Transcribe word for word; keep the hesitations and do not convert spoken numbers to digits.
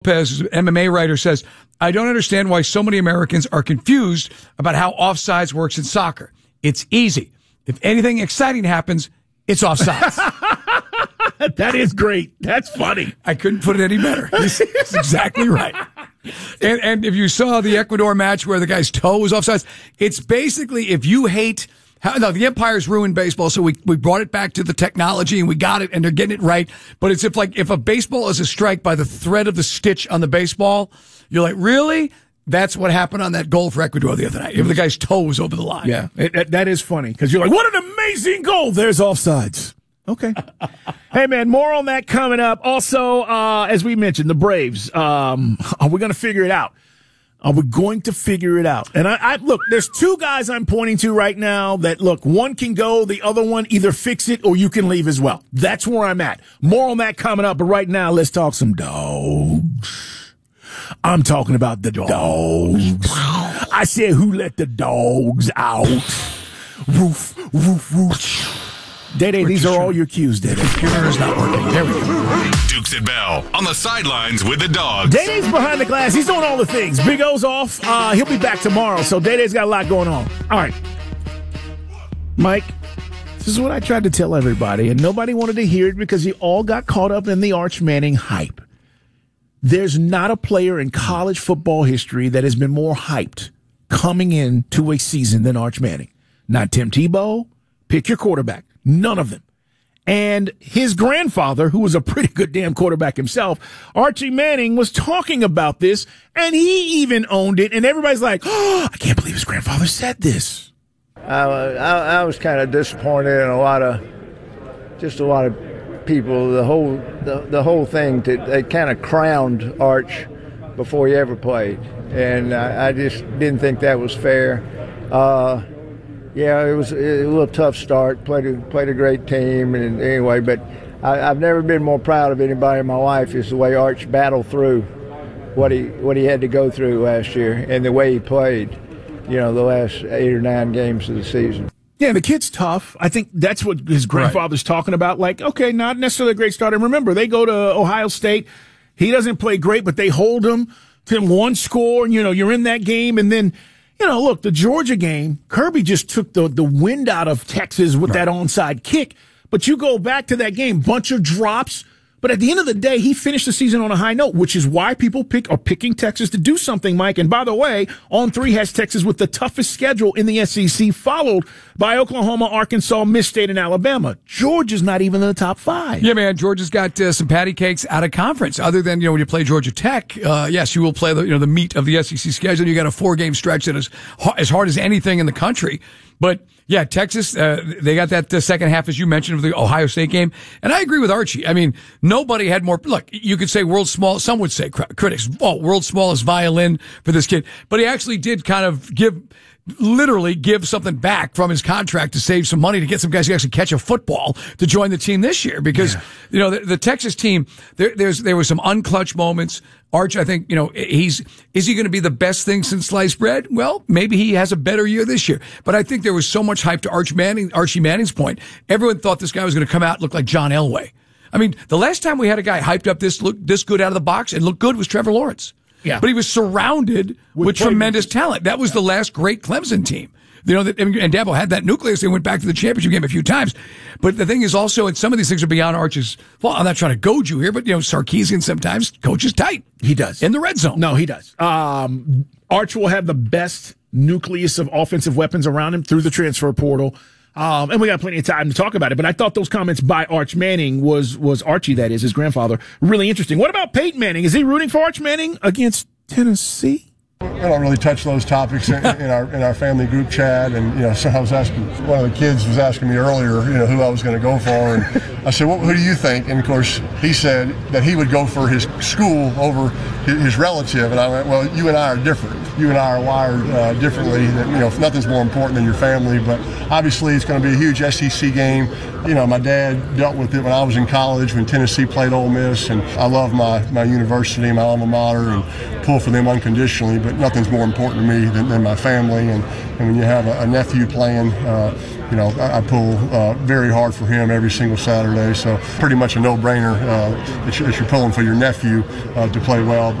Lopez, M M A writer, says, I don't understand why so many Americans are confused about how offsides works in soccer. It's easy. If anything exciting happens, it's offsides. That is great. That's funny. I couldn't put it any better. He's, he's exactly right. And, and if you saw the Ecuador match where the guy's toe was offsides, it's basically if you hate how, no, the umpire's ruined baseball, so we, we brought it back to the technology and we got it and they're getting it right. But it's if like if a baseball is a strike by the thread of the stitch on the baseball, you're like, really? That's what happened on that goal for Ecuador the other night. If the guy's toe was over the line. Yeah, it, it, that is funny because you're like, what an amazing goal. There's offsides. Okay. Hey, man, more on that coming up. Also, uh, as we mentioned, the Braves, um, are we going to figure it out? Are we going to figure it out? And I, I look, there's two guys I'm pointing to right now that, look, one can go, the other one either fix it or you can leave as well. That's where I'm at. More on that coming up. But right now, let's talk some dogs. I'm talking about the dogs. I said, who let the dogs out? Roof, roof, roof. Day-Day, these are all your cues, Day-Day. Computer is not working. There we go. Dukes and Bell on the sidelines with the dogs. Day-Day's behind the glass. He's doing all the things. Big O's off. Uh, he'll be back tomorrow, so Day-Day's got a lot going on. All right. Mike, this is what I tried to tell everybody, and nobody wanted to hear it because you all got caught up in the Arch Manning hype. There's not a player in college football history that has been more hyped coming into a season than Arch Manning. Not Tim Tebow. Pick your quarterback. None of them. And his grandfather, who was a pretty good damn quarterback himself, Archie Manning, was talking about this, and he even owned it, and everybody's like, oh, I can't believe his grandfather said this. I, I, I was kind of disappointed in a lot of, just a lot of people. The whole, the, the whole thing, to, they kind of crowned Arch before he ever played, and I, I just didn't think that was fair. Uh, Yeah, it was a little tough start. Played a, played a great team, and anyway, but I, I've never been more proud of anybody in my life is the way Arch battled through what he what he had to go through last year and the way he played, you know, the last eight or nine games of the season. Yeah, the kid's tough. I think that's what his grandfather's right. talking about. Like, okay, not necessarily a great start. And remember, they go to Ohio State. He doesn't play great, but they hold him to one score, and, you know, you're in that game, and then – you know, look, the Georgia game, Kirby just took the, the wind out of Texas with right. that onside kick. But you go back to that game, bunch of drops. But at the end of the day, he finished the season on a high note, which is why people pick are picking Texas to do something, Mike. And by the way, On three has Texas with the toughest schedule in the S E C, followed by Oklahoma, Arkansas, Miss State, and Alabama. Georgia's not even in the top five. Yeah, man, Georgia's got uh, some patty cakes out of conference. Other than, you know, when you play Georgia Tech, uh, yes, you will play the, you know, the meat of the S E C schedule. You got a four-game stretch that is ha- as hard as anything in the country. But yeah, Texas, uh, they got that uh, second half, as you mentioned, of the Ohio State game. And I agree with Archie. I mean, nobody had more. Look, you could say world's small. Some would say, critics, oh, world's smallest violin for this kid. But he actually did kind of give, literally give something back from his contract to save some money to get some guys who actually catch a football to join the team this year. Because, yeah. you know, the, the Texas team, there, there's, there were some unclutch moments. Arch, I think, you know, he's, is he going to be the best thing since sliced bread? Well, maybe he has a better year this year. But I think there was so much hype to Arch Manning, Archie Manning's point. Everyone thought this guy was going to come out and look like John Elway. I mean, the last time we had a guy hyped up this, look, this good out of the box and looked good was Trevor Lawrence. Yeah. But he was surrounded with, with tremendous talent. That was yeah. the last great Clemson team. You know, and Dabo had that nucleus. They went back to the championship game a few times. But the thing is also, and some of these things are beyond Arch's. Well, I'm not trying to goad you here, but, you know, Sarkisian sometimes coaches tight. He does. In the red zone. No, he does. Um, Arch will have the best nucleus of offensive weapons around him through the transfer portal. Um, and we got plenty of time to talk about it. But I thought those comments by Arch Manning was, was Archie, that is, his grandfather, really interesting. What about Peyton Manning? Is he rooting for Arch Manning against Tennessee? I don't really touch those topics in, in our in our family group chat, and you know, so I was asking one of the kids was asking me earlier, you know, who I was going to go for, and I said, well, who do you think? And of course, he said that he would go for his school over his relative, and I went, well, you and I are different. You and I are wired uh, differently. That, you know, nothing's more important than your family, but obviously it's going to be a huge S E C game. You know, my dad dealt with it when I was in college when Tennessee played Ole Miss, and I love my my university, my alma mater, and pull for them unconditionally. But nothing nothing's more important to me than, than my family. And, and when you have a, a nephew playing, uh, you know, I, I pull uh, very hard for him every single Saturday. So pretty much a no-brainer uh, that, you're, that you're pulling for your nephew uh, to play well.